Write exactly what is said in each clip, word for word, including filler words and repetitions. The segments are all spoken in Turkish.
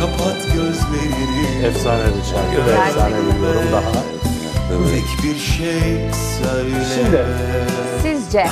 kapat gözlerini. Efsane bir şarkı ve efsane bir yorum daha. Tek bir şey söyle. Şimdi Sizce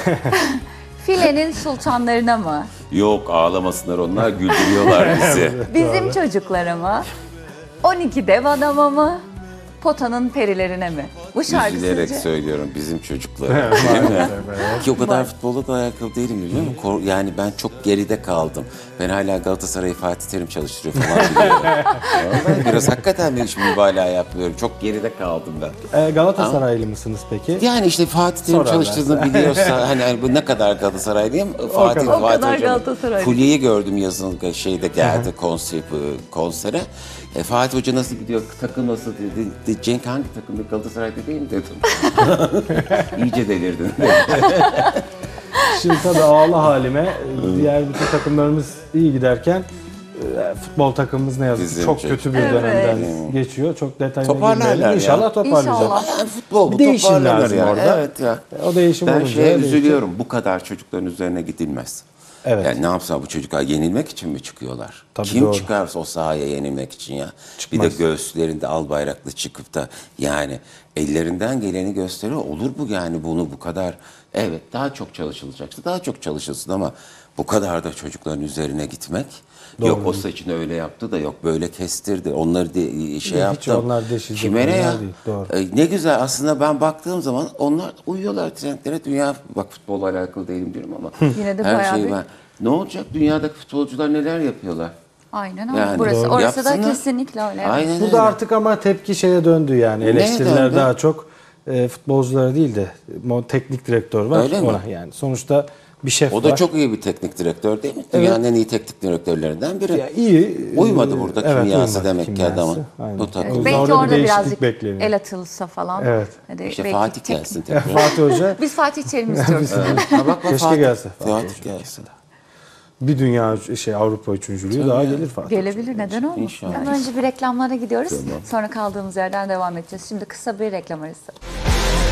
filenin sultanlarına mı? Yok, ağlamasınlar onlar, güldürüyorlar bizi. Bizim çocuklara mı? on iki dev adama mı? Potanın perilerine mi? Bu şarkı Üzülerek sizce? söylüyorum, bizim çocuklara. Değil mi? Ki o kadar futbolla da alakalı değilim, biliyor musun? Kor- Yani ben çok geride kaldım. Ben hala Galatasaray'ı Fatih Terim çalıştırıyor falan biliyorum. Vallahi biraz hakikaten ben hiç mübalağa yapmıyorum. Çok geride kaldım ben. e, Galatasaraylı mısınız peki? Yani işte Fatih Terim Sorarlar. çalıştığını biliyorsa hani, hani bu ne kadar Galatasaraylıyım. Fatih, kadar. O Fatih kadar Hocam. Galatasaraylı. Fulye'yi gördüm yazın şeyde geldi konser, konsere. E, Fatih Hoca nasıl gidiyor, takım nasıl dedi. De, Cenk hangi takımda, Galatasaray'da değil mi dedim. İyice delirdin. Şimdi tabii ağlı halime diğer bütün takımlarımız iyi giderken e, futbol takımımız ne yazık ki Bizim çok çok- kötü bir Evet. dönemden geçiyor. Çok detayına Toparlarlar girmeyelim. ya. İnşallah toparlayacak. İnşallah. Yani futbol bu, Bir değişim toparlanır lazım yani. orada. Evet ya. O değişim Ben olunca şeye değişecek. üzülüyorum. Bu kadar çocukların üzerine gidilmez. Evet. Yani ne yapsa bu çocuklar yenilmek için mi çıkıyorlar? Tabii Kim doğru. çıkarsa o sahaya yenilmek için ya. Çıkmaz. Bir de göğüslerinde al bayraklı çıkıp da yani ellerinden geleni gösteriyor. Olur bu yani, bunu bu kadar. Evet, daha çok çalışılacaksa daha çok çalışılsın ama bu kadar da çocukların üzerine gitmek. Doğru. Yok o saçını öyle yaptı da, yok böyle kestirdi. Onları de, şey Hiç yaptı. onlar deşilecek Kime ne konular ya? değil, doğru. E, ne güzel aslında, ben baktığım zaman onlar uyuyorlar trendlere. Dünya, bak futbolla alakalı değilim diyorum ama Yine de her bayağı şeyi bir- ben. Ne olacak, dünyadaki futbolcular neler yapıyorlar? Aynen öyle. Yani Burası, doğru. orası da Yapsınlar. kesinlikle öyle. Aynen Bu öyle. da artık ama tepki şeye döndü yani. Eleştiriler döndü? daha çok e, futbolculara değil de mo- teknik direktör var Öyle mi? ona yani. Sonuçta bir şef O da var. çok iyi bir teknik direktör değil mi? Dünyanın en iyi teknik direktörlerinden biri. Ya iyi. Uymadı burada Evet, kimyası uymadı demek ki kimyası. adamın. Aynen. Bu takım. O yüzden Belki orada bir orada değişiklik birazcık bekleniyor. el atılsa falan. Evet. Hadi İşte belki Fatih tek- gelsin tekrar. Fatih Hoca Biz Fatih Terim istiyoruz. Ha, bak, bak, keşke Fatih. gelse. Fatih Fatih Hoca. gelsin. bir dünya şey Avrupa üçüncülüğü daha gelir Fatih. Gelebilir, neden olmasın? İnşallah. Ama önce bir reklamlara gidiyoruz. Sonra kaldığımız yerden devam edeceğiz. Şimdi kısa bir reklam arası.